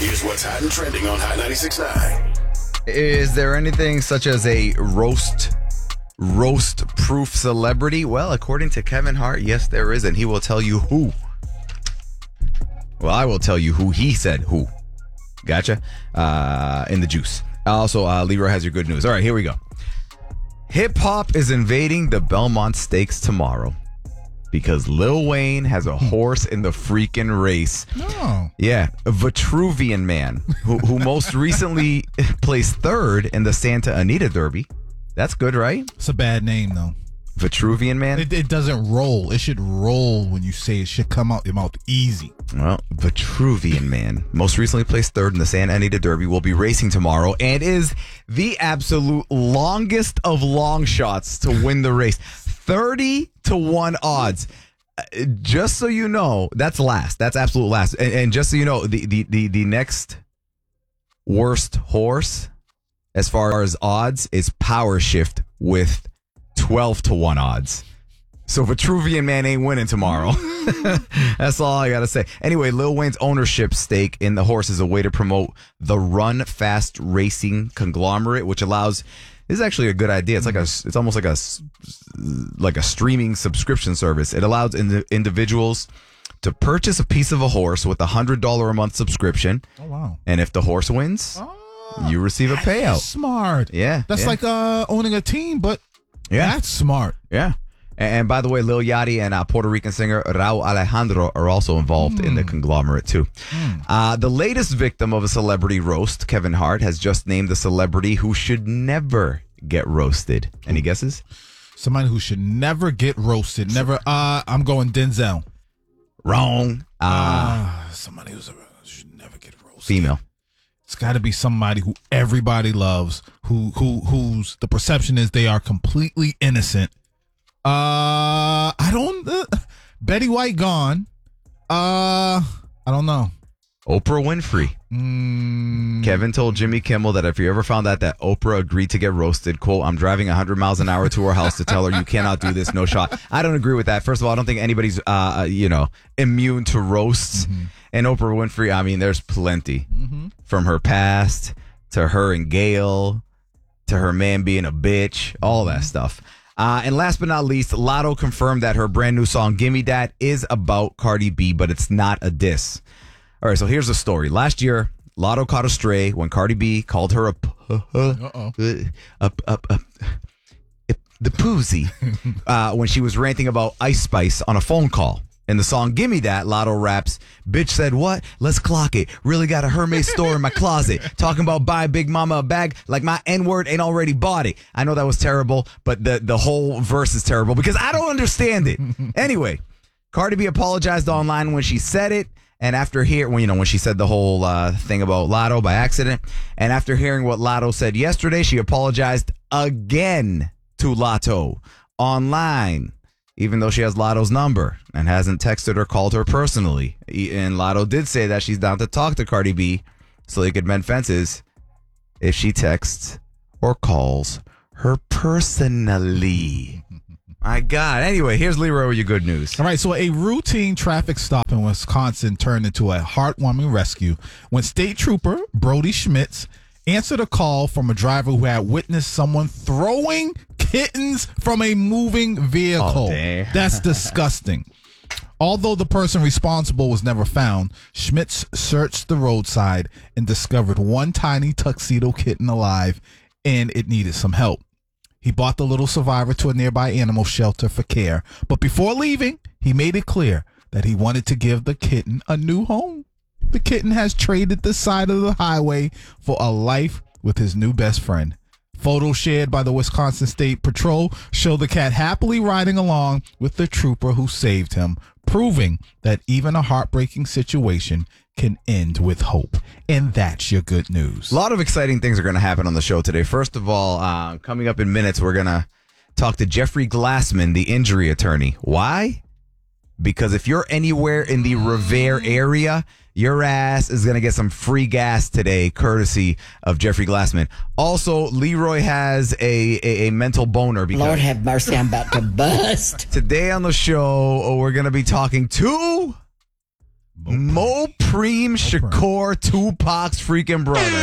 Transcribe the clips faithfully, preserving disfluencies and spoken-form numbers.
Here's what's hot and trending on Hot ninety-six point nine. Is there anything such as a roast roast proof celebrity? Well, according to Kevin Hart, yes, there is, and he will tell you who. Well, I will tell you who he said who. Gotcha? Uh, in the juice. Also, uh, Leroy has your good news. All right, here we go. Hip hop is invading the Belmont Stakes tomorrow because Lil Wayne has a horse in the freaking race. No. Yeah, a Vitruvian Man, who, who most recently placed third in the Santa Anita Derby. That's good, right? It's a bad name, though. Vitruvian Man? It, it doesn't roll. It should roll when you say it. It should come out your mouth easy. Well, Vitruvian Man, most recently placed third in the Santa Anita Derby, will be racing tomorrow and is the absolute longest of long shots to win the race. thirty to one odds. Uh, just so you know, that's last. That's absolute last. And, and just so you know, the, the, the, the next worst horse, as far as odds, is Power Shift with twelve to one odds. So Vitruvian Man ain't winning tomorrow. That's all I got to say. Anyway, Lil Wayne's ownership stake in the horse is a way to promote the Run Fast Racing conglomerate, which allows, this is actually a good idea. It's like a, it's almost like a, like a streaming subscription service. It allows ind- individuals to purchase a piece of a horse with a one hundred dollars a month subscription. Oh, wow. And if the horse wins, oh, you receive a payout. That's smart. Yeah. That's yeah. like uh, owning a team, but yeah. That's smart. Yeah. And, and by the way, Lil Yachty and uh, Puerto Rican singer Raul Alejandro are also involved mm. in the conglomerate, too. Mm. Uh, the latest victim of a celebrity roast, Kevin Hart, has just named the celebrity who should never get roasted. Any guesses? Somebody who should never get roasted. Never. Uh, I'm going Denzel. Wrong. Uh, uh, somebody who's a, should never get roasted. Female. It's got to be somebody who everybody loves, who who who's the perception is they are completely innocent. Uh, I don't. Uh, Betty White gone. Uh, I don't know. Oprah Winfrey. Mm. Kevin told Jimmy Kimmel that if you ever found out that Oprah agreed to get roasted, quote, I'm driving one hundred miles an hour to her house to tell her you cannot do this, no shot. I don't agree with that. First of all, I don't think anybody's, uh, you know, immune to roasts. Mm-hmm. And Oprah Winfrey, I mean, there's plenty. Mm-hmm. From her past to her and Gail to her man being a bitch, all that stuff. Uh, and last but not least, Lotto confirmed that her brand new song, Gimme That, is about Cardi B, but it's not a diss. All right, so here's the story. Last year, Lotto caught a stray when Cardi B called her a uh, uh, uh, uh, uh, the poozy uh, when she was ranting about Ice Spice on a phone call. In the song Gimme That, Lotto raps, bitch said what? Let's clock it. Really got a Hermes store in my closet. Talking about buy Big Mama a bag like my N-word ain't already bought it. I know that was terrible, but the, the whole verse is terrible because I don't understand it. Anyway, Cardi B apologized online when she said it. And after hearing, well, you know, when she said the whole uh, thing about Lotto by accident, and after hearing what Lotto said yesterday, she apologized again to Lotto online, even though she has Lotto's number and hasn't texted or called her personally. And Lotto did say that she's down to talk to Cardi B so they could mend fences if she texts or calls her personally. My God. Anyway, here's Leroy with your good news. All right, so a routine traffic stop in Wisconsin turned into a heartwarming rescue when State Trooper Brody Schmitz answered a call from a driver who had witnessed someone throwing kittens from a moving vehicle. Oh, that's disgusting. Although the person responsible was never found, Schmitz searched the roadside and discovered one tiny tuxedo kitten alive, and it needed some help. He brought the little survivor to a nearby animal shelter for care, but before leaving, he made it clear that he wanted to give the kitten a new home. The kitten has traded the side of the highway for a life with his new best friend. Photos shared by the Wisconsin State Patrol show the cat happily riding along with the trooper who saved him, proving that even a heartbreaking situation can end with hope. And that's your good news. A lot of exciting things are going to happen on the show today. First of all, uh, coming up in minutes, we're going to talk to Jeffrey Glassman, the injury attorney. Why? Because if you're anywhere in the Revere area, your ass is going to get some free gas today, courtesy of Jeffrey Glassman. Also, Leroy has a, a, a mental boner. Because Lord have mercy, I'm about to bust. Today on the show, we're going to be talking to Mo Preem Shakur, Tupac's freaking brother.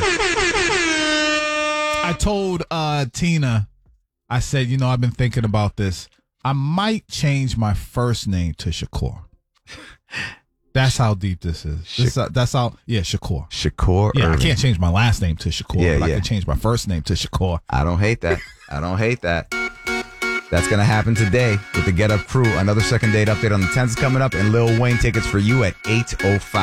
I told uh, Tina, I said, you know, I've been thinking about this. I might change my first name to Shakur. That's how deep this is. This, uh, that's how, yeah, Shakur. Shakur. Yeah, Irving. I can't change my last name to Shakur, Yeah, but yeah. I can change my first name to Shakur. I don't hate that. I don't hate that. That's going to happen today with the Get Up crew. Another second date update on the tenth is coming up, and Lil Wayne tickets for you at eight oh five.